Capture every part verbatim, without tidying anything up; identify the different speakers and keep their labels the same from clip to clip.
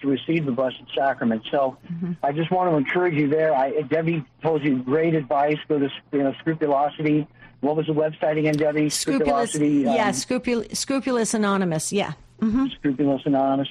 Speaker 1: to receive the Blessed Sacrament. So mm-hmm. I just want to encourage you there. I, Debbie told you great advice. Go to you know, Scrupulosity. What was the website again, Debbie?
Speaker 2: Scrupulous,
Speaker 1: Scrupulosity. Um,
Speaker 2: yeah, Scrupul- Scrupulous Anonymous, yeah. Mm-hmm.
Speaker 1: Scrupulous Anonymous.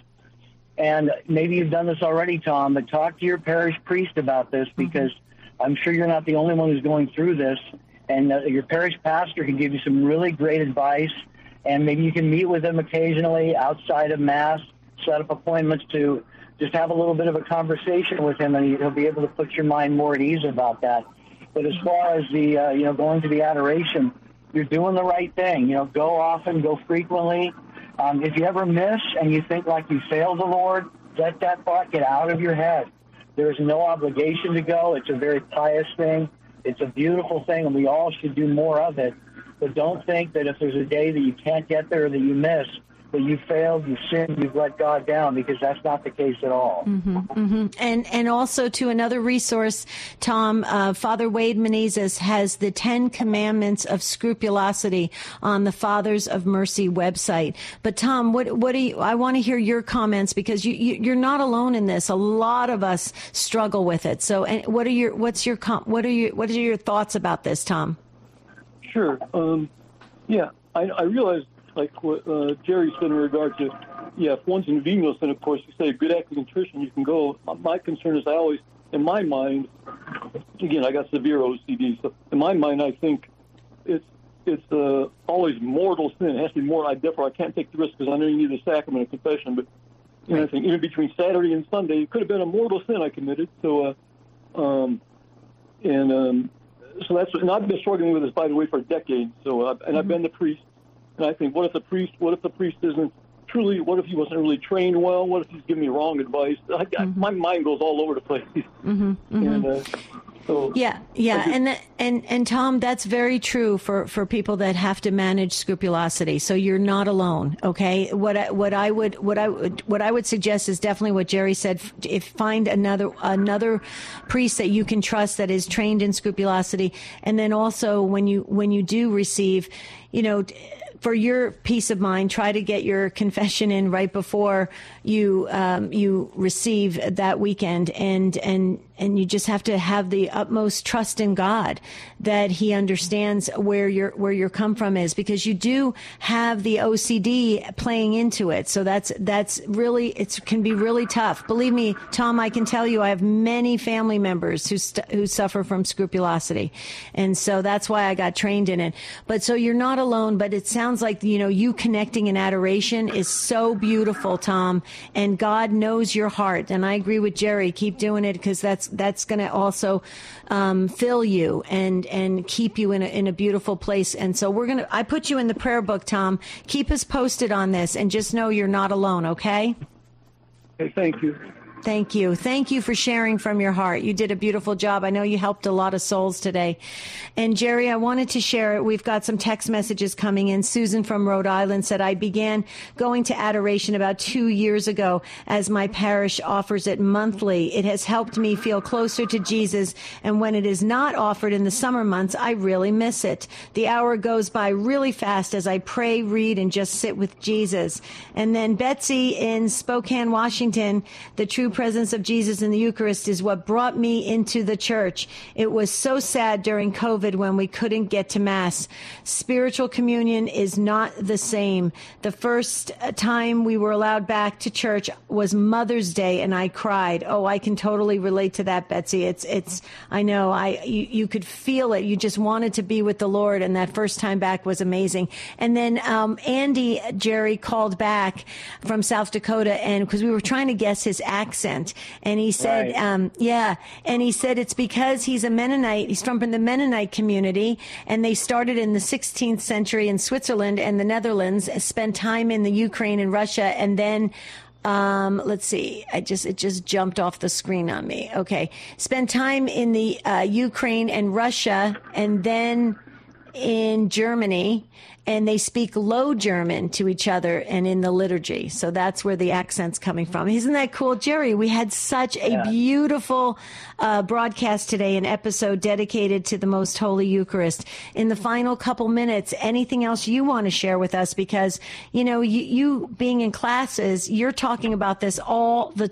Speaker 1: And maybe you've done this already, Tom, but talk to your parish priest about this, because mm-hmm. I'm sure you're not the only one who's going through this. And uh, your parish pastor can give you some really great advice. And maybe you can meet with him occasionally outside of Mass, set up appointments to just have a little bit of a conversation with him, and he'll be able to put your mind more at ease about that. But as far as the, uh, you know, going to the adoration, you're doing the right thing. You know, go often, go frequently. Um, if you ever miss and you think like you failed the Lord, let that thought get out of your head. There is no obligation to go. It's a very pious thing. It's a beautiful thing, and we all should do more of it. But don't think that if there's a day that you can't get there or that you miss, that you failed, you sinned, you've let God down, because that's not the case at all.
Speaker 2: Mm-hmm, mm-hmm. And and also to another resource, Tom, uh, Father Wade Menezes has the Ten Commandments of Scrupulosity on the Fathers of Mercy website. But Tom, what what do you? I want to hear your comments, because you, you you're not alone in this. A lot of us struggle with it. So, and what are your what's your com- what are your what are your thoughts about this, Tom?
Speaker 3: Sure. Um, yeah, I, I realize, like what uh, Jerry said in regard to, yeah, if one's in venial sin, of course, you say a good act of contrition, you can go. My concern is I always, in my mind, again, I got severe O C D, so in my mind, I think it's it's uh, always mortal sin. It has to be mortal. I therefore I can't take the risk, because I know you need the sacrament of confession. But you know, I think even between Saturday and Sunday, it could have been a mortal sin I committed. So, uh, um, and um, so that's, and I've been struggling with this, by the way, for decades. So, uh, and mm-hmm. I've been the priest. And I think, what if the priest? What if the priest isn't truly? What if he wasn't really trained well? What if he's giving me wrong advice? I, mm-hmm. I, my mind goes all over the place.
Speaker 2: Mm-hmm. Mm-hmm.
Speaker 3: And, uh, so
Speaker 2: yeah, yeah, just, and and and Tom, that's very true for, for people that have to manage scrupulosity. So you're not alone. Okay, what I, what I would what I would what I would suggest is definitely what Jerry said. If find another another priest that you can trust that is trained in scrupulosity, and then also when you when you do receive, you know, for your peace of mind, try to get your confession in right before you um, you receive that weekend, and and and you just have to have the utmost trust in God that He understands where your where your come from is, because you do have the O C D playing into it. So that's that's really it can be really tough. Believe me, Tom, I can tell you, I have many family members who st- who suffer from scrupulosity, and so that's why I got trained in it. But so you're not alone. But it sounds like, you know, you connecting in adoration is so beautiful, Tom, and God knows your heart. And I agree with Jerry. Keep doing it, because that's that's going to also um, fill you and and keep you in a, in a beautiful place. And so we're going to, I put you in the prayer book, Tom. Keep us posted on this, and just know you're not alone, okay?
Speaker 3: Okay, thank you.
Speaker 2: Thank you. Thank you for sharing from your heart. You did a beautiful job. I know you helped a lot of souls today. And Jerry, I wanted to share it. We've got some text messages coming in. Susan from Rhode Island said, I began going to adoration about two years ago as my parish offers it monthly. It has helped me feel closer to Jesus. And when it is not offered in the summer months, I really miss it. The hour goes by really fast as I pray, read, and just sit with Jesus. And then Betsy in Spokane, Washington, the true presence of Jesus in the Eucharist is what brought me into the church. It was so sad during COVID when we couldn't get to Mass. Spiritual communion is not the same. The first time we were allowed back to church was Mother's Day, and I cried. Oh, I can totally relate to that, Betsy. It's, it's, I know, I, you, you could feel it. You just wanted to be with the Lord, and that first time back was amazing. And then, um, Andy, Jerry called back from South Dakota, and because we were trying to guess his accent, and he said,
Speaker 1: right.
Speaker 2: um, yeah, and he said it's because he's a Mennonite. He's from the Mennonite community, and they started in the sixteenth century in Switzerland and the Netherlands, spent time in the Ukraine and Russia, and then Um, let's see. I just, it just jumped off the screen on me. Okay. Spent time in the uh, Ukraine and Russia, and then in Germany, and they speak Low German to each other and in the liturgy. So that's where the accent's coming from. Isn't that cool, Jerry? We had such a
Speaker 1: yeah.
Speaker 2: beautiful uh, broadcast today, an episode dedicated to the Most Holy Eucharist. In the final couple minutes, anything else you want to share with us? Because, you know, you, you being in classes, you're talking about this all the